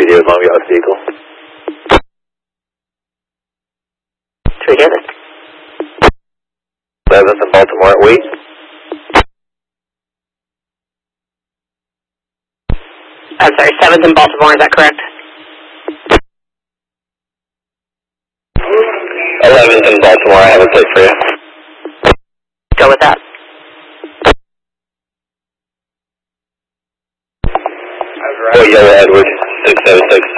video as long as we got a vehicle. We get it. 7th in Baltimore, wait. I'm sorry, 7th in Baltimore, is that correct? 11th in Baltimore, I have a place for you. Go with that. Oh, Yellow Edward, 606.